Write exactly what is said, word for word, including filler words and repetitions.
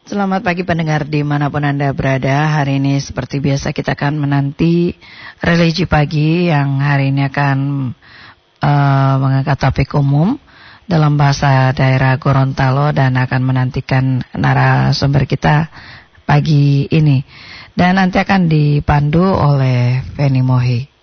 Selamat pagi pendengar dimanapun Anda berada. Hari ini seperti biasa kita akan menanti religi pagi yang hari ini akan uh, mengangkat topik umum dalam bahasa daerah Gorontalo dan akan menantikan narasumber kita pagi ini. Dan nanti akan dipandu oleh Feni Mohi.